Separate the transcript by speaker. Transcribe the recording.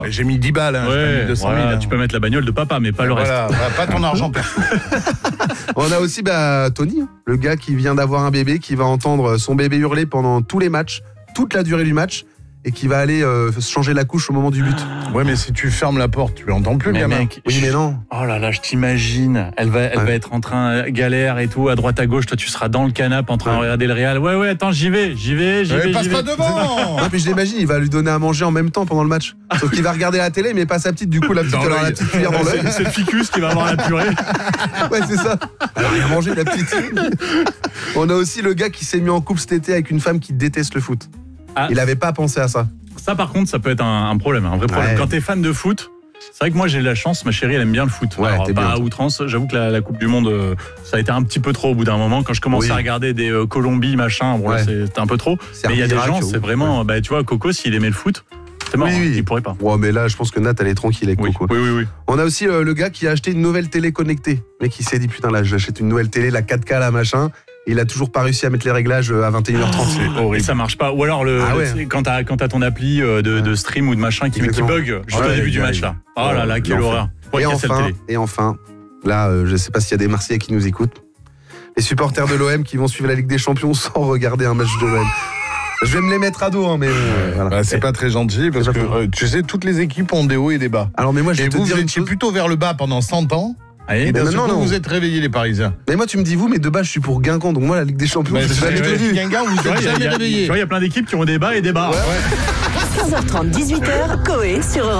Speaker 1: J'ai mis 10 balles, j'ai pas mis 200 000.
Speaker 2: Voilà, tu peux mettre la bagnole de papa, mais pas le reste.
Speaker 1: Pas ton argent perso.
Speaker 3: On a aussi Tony, le gars qui vient d'avoir un bébé, qui va entendre son bébé hurler pendant tous les matchs, toute la durée du match, et qui va aller se changer la couche au moment du but.
Speaker 1: Ouais, mais si tu fermes la porte, tu l'entends plus, le gamin.
Speaker 2: Mec,
Speaker 3: Oui, mais non.
Speaker 2: Oh là là, je t'imagine. Elle va être en train galère et tout, à droite à gauche. Toi, tu seras dans le canapé en train de regarder le Real. Ouais, attends, j'y vais.
Speaker 1: Passe pas devant.
Speaker 3: Non, puis je l'imagine, il va lui donner à manger en même temps pendant le match. Sauf qu'il va regarder la télé, mais pas sa petite. Du coup, la petite, elle aura la petite cuillère dans l'œil.
Speaker 2: C'est le ficus qui va avoir la purée.
Speaker 3: Ouais, c'est ça. Elle a rien mangé, la petite. On a aussi le gars qui s'est mis en couple cet été avec une femme qui déteste le foot. Il avait pas pensé à ça.
Speaker 2: Ça, par contre, ça peut être un problème, un vrai problème.
Speaker 3: Ouais.
Speaker 2: Quand t'es fan de foot, c'est vrai que moi, j'ai de la chance. Ma chérie, elle aime bien le foot.
Speaker 3: Ouais,
Speaker 2: Alors,
Speaker 3: t'es
Speaker 2: pas
Speaker 3: bien.
Speaker 2: à outrance. J'avoue que la Coupe du Monde, ça a été un petit peu trop au bout d'un moment. Quand je commençais à regarder des Colombie, machin, bon, là, c'était un peu trop. Mais il y a des gens, c'est vraiment... tu vois, Coco, s'il aimait le foot, c'est mort,
Speaker 3: Oui.
Speaker 2: il pourrait pas.
Speaker 3: Ouais, mais là, je pense que Nat, elle est tranquille avec Coco.
Speaker 2: Oui.
Speaker 3: On a aussi le gars qui a acheté une nouvelle télé connectée. Mais qui s'est dit, putain, là, j'achète une nouvelle télé, la 4K, là, machin. Et il a toujours pas réussi à mettre les réglages à 21h30.
Speaker 2: C'est horrible. Et ça marche pas. Ou alors, quand t'as ton appli de stream ou de machin qui bug juste au début du match, là. Oh là là, quelle horreur.
Speaker 3: Et enfin, là, je sais pas s'il y a des Marseillais qui nous écoutent. Les supporters de l'OM qui vont suivre la Ligue des Champions sans regarder un match de l'OM. Je vais me les mettre à dos, mais voilà.
Speaker 1: C'est pas très gentil parce que tu sais, toutes les équipes ont des hauts et des bas.
Speaker 3: Alors, mais moi, je vais te
Speaker 1: vous
Speaker 3: dire une
Speaker 1: étiez
Speaker 3: chose.
Speaker 1: plutôt vers le bas pendant 100 ans. Et
Speaker 3: maintenant, non.
Speaker 1: vous êtes réveillés, les Parisiens.
Speaker 3: Mais moi, tu me dis vous, mais de base, je suis pour Guingamp. Donc moi, la Ligue des Champions, je l'ai jamais vu.
Speaker 1: Guingamp, vous êtes jamais réveillés.
Speaker 2: Tu vois, il y a plein d'équipes qui ont des bas et des bas.
Speaker 4: 15h30, 18h, Coé sur Europe.